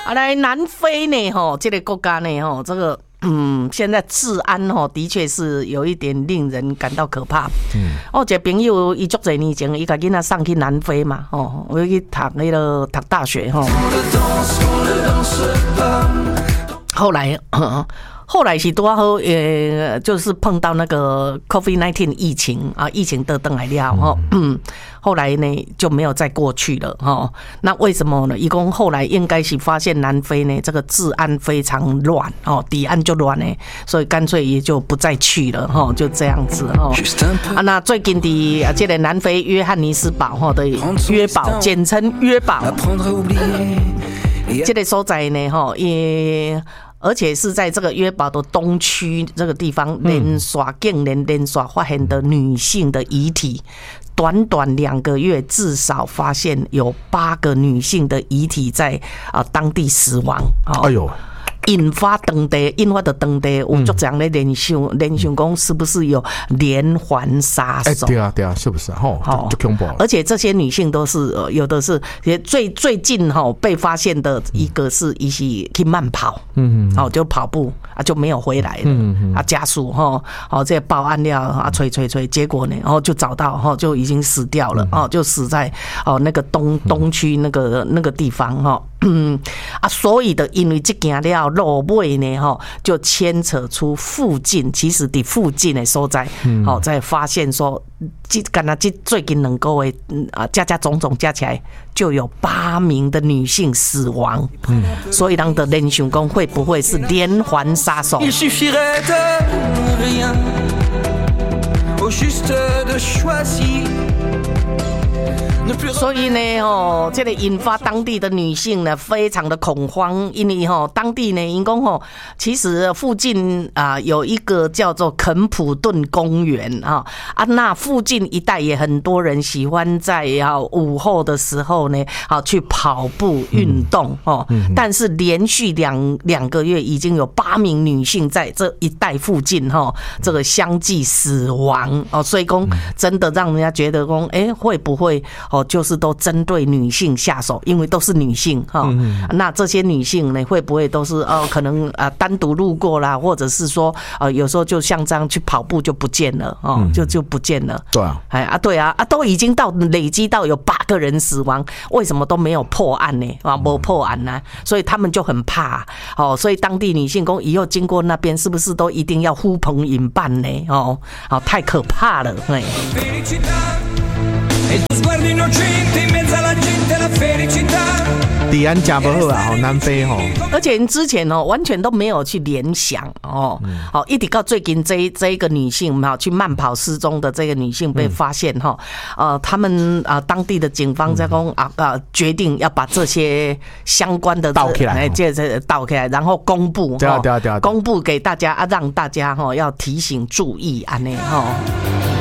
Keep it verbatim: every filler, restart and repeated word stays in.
啊，来南非呢，吼，这个国家呢，吼，这个。嗯，现在治安吼的确是有一点令人感到可怕。嗯，我一个朋友伊足侪年前，伊甲囡仔送去南非嘛，吼，我去读迄个读大学吼。后来，后来是多好，呃，就是碰到那个 COVID 十九 疫情啊，疫情得登来了哈，嗯，后来呢就没有再过去了哈。那为什么呢？一共后来应该是发现南非呢这个治安非常乱哦，治安就乱呢，所以干脆也就不再去了哈，就这样子哈。啊，那最近的啊，这个南非约翰尼斯堡哈的约堡，简称约堡，这个所在呢哈也。而且是在这个约堡的东区这个地方，连续竟然连续发现的女性的遗体，短短两个月，至少发现有八个女性的遗体在啊当地死亡。哎呦！引发当地，引发的当地有足这样的联想，联想讲是不是有连环杀手？ 哎，对啊，对啊，是不是？吼，就恐怖了。 而且这些女性都是有的是，最最近哈被发现的一个是一起去慢跑，嗯，哦，就跑步啊就没有回来了，嗯啊家属哈，哦这报案了啊催催催，结果呢，然后就找到哈就已经死掉了，哦就死在哦那个东东区那个那个地方哈。嗯啊，所以的因为这件了落尾呢，哈，就牵扯出附近，其实的附近的所在，好、嗯，在发现说，这干那这最近两个月啊，加加种种加起来，就有八名的女性死亡，嗯，所以人的联想讲会不会是连环杀手？所以呢，哦，这个引发当地的女性呢，非常的恐慌，因为哈，当地呢，因讲吼，其实附近啊有一个叫做肯普顿公园啊，啊，那附近一带也很多人喜欢在啊午后的时候呢，啊去跑步运动哦，但是连续两两个月已经有八名女性在这一带附近哈，这个相继死亡哦，所以讲真的让人家觉得讲，哎，会不会哦？就是都针对女性下手，因为都是女性哈、嗯。那这些女性呢，会不会都是哦？可能啊单独路过啦，或者是说呃有时候就像这样去跑步就不见了哦，嗯、就就不见了。 对啊， 哎啊对啊啊，都已经到累积到有八个人死亡，为什么都没有破案呢？啊，没破案呢、啊，所以他们就很怕哦。所以当地女性讲以后经过那边是不是都一定要呼朋引伴呢？哦，好、哦、太可怕了，哎。 治安真不好啊，南非吼， 而且之前哦完全都没有去联想哦，好、嗯，一直到最近这这一个女性哈去慢跑失踪的这个女性被发现哈，呃，他们啊当地的警方在讲啊啊决定要把这些相关的倒起来， 这这倒起来，然后公布哈，公布给大家啊，让大家哈要提醒注意安内哈。